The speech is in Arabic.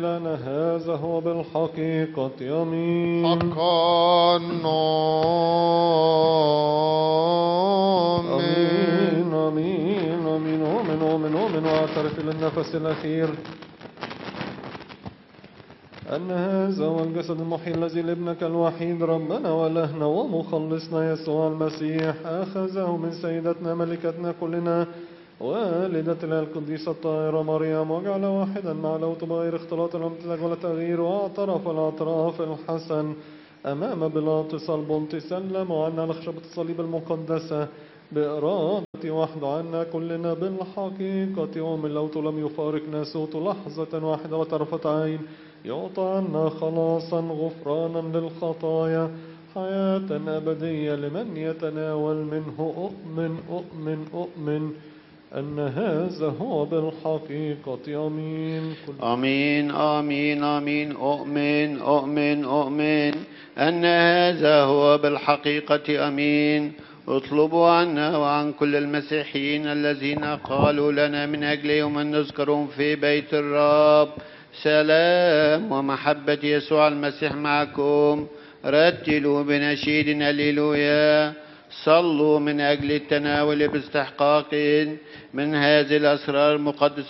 لأن هذا هو بالحقيقة أمين. حقا آمين آمين آمين آمين آمين آمين. وأعترف للنفس الأخير أن هذا هو الجسد المحيي الذي لابنك الوحيد ربنا وإلهنا ومخلصنا يسوع المسيح أخذه من سيدتنا ملكتنا كلنا والدة الله القديسة الطاهرة مريم وجعل واحدا مع لوط بغير اختلاط وامتزاج ولا تغيير، واعترف الاعتراف الحسن أمام بيلاطس البنطي، سلم عنا لخشبة الصليب المقدسة بإرادة وحده عنا كلنا بالحقيقة. ومن لوط لم يفارق ناسوت لحظة واحدة وطرفة عين، يعطى عنا خلاصا غفرانا للخطايا حياة أبدية لمن يتناول منه. أؤمن أؤمن أؤمن أن هذا هو بالحقيقة أمين. آمين آمين آمين. أؤمن أؤمن أؤمن أن هذا هو بالحقيقة أمين. اطلبوا عنا وعن كل المسيحيين الذين قالوا لنا من أجل يوم نذكرهم في بيت الرب. سلام ومحبة يسوع المسيح معكم. رتلوا بنشيد هللويا. صلوا من أجل التناول باستحقاق من هذه الأسرار المقدسة